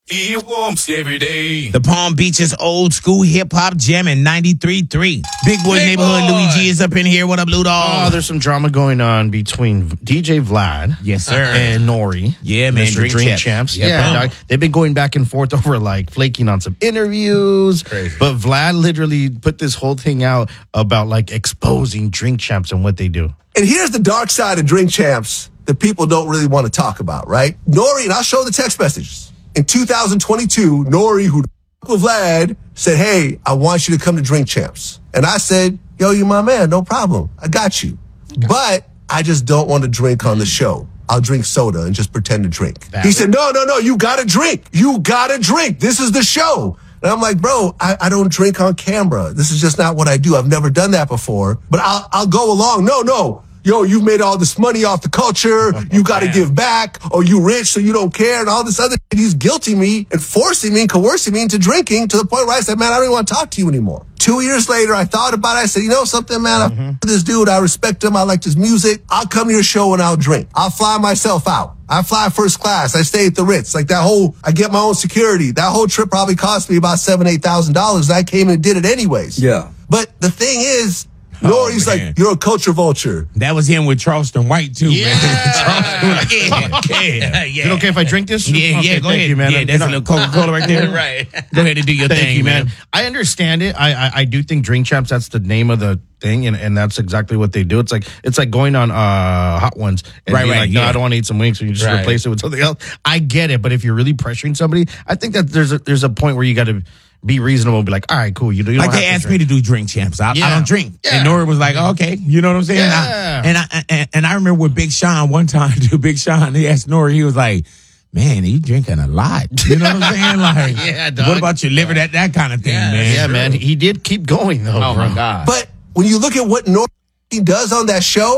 It warms every day. The Palm Beaches old school hip hop jam in 93.3. Big Boy Neighborhood, Louis G is up in here. What up, Lou Dog? Oh, there's some drama going on between DJ Vlad, Yes, sir. and Nori. Yeah, man, Mr. Drink Champs. Yep. Yeah, dog. They've been going back and forth over like flaking on some interviews. Crazy. But Vlad literally put this whole thing out about like exposing Drink Champs and what they do. And here's the dark side of Drink Champs that people don't really want to talk about, right? Nori, and I'll show the text messages. In 2022, Nori, who with Vlad, said, hey, I want you to come to Drink Champs. And I said, yo, you my man, no problem. I got you. But I just don't want to drink on the show. I'll drink soda and just pretend to drink. He said, no, you got to drink. You got to drink. This is the show. And I'm like, bro, I don't drink on camera. This is just not what I do. I've never done that before. But I'll go along. No. Yo, you've made all this money off the culture. You got to give back. Or you rich, so you don't care. And all this other shit. He's guilting me and forcing me and coercing me into drinking to the point where I said, man, I don't even want to talk to you anymore. 2 years later, I thought about it. I said, you know something, man? I this dude. I respect him. I like his music. I'll come to your show and I'll drink. I'll fly myself out. I fly first class. I stay at the Ritz. Like I get my own security. That whole trip probably cost me about $7,000, $8,000. And I came and did it anyways. Yeah. But the thing is, Nori's man. like, you're a culture vulture. That was him with Charleston White, too, man. Yeah. Is it okay if I drink this? Yeah, Okay, go thank ahead. you, man. Yeah, that's a little Coca-Cola right there. Right. Go ahead and do your Thank thing, you, man. I understand it. I do think Drink Champs, that's the name of the thing, and that's exactly what they do. It's like going on Hot Ones and Right, being right, like, no, yeah. I don't want to eat some wings, so you just Right. replace it with something else. I get it, but if you're really pressuring somebody, I think that there's a point where you got to be reasonable and be like, all right, cool. You don't Like have they to asked drink. me to do Drink Champs. I Yeah. don't drink. Yeah. And Nori was like, okay, you know what I'm saying? Yeah. And I remember with Big Sean one time, Big Sean, he asked Nori, he was like, man, you drinking a lot. You know what I'm saying? Like, Yeah, dog. what about your liver? That kind of thing, man. Yeah, man. He did keep going, though, Oh, bro. my God. But when you look at what Nori does on that show,